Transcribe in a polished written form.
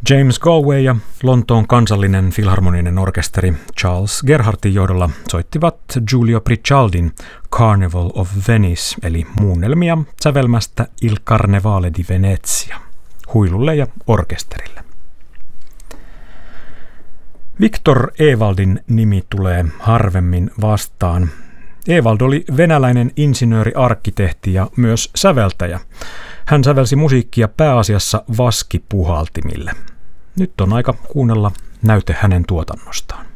James Galway ja Lontoon kansallinen filharmoninen orkesteri Charles Gerhardtin johdolla soittivat Giulio Priccialdin Carnival of Venice, eli muunnelmia sävelmästä Il Carnevale di Venezia, huilulle ja orkesterille. Victor Ewaldin nimi tulee harvemmin vastaan. Ewald oli venäläinen insinööri-arkkitehti ja myös säveltäjä. Hän sävelsi musiikkia pääasiassa vaskipuhaltimille. Nyt on aika kuunnella näyte hänen tuotannostaan.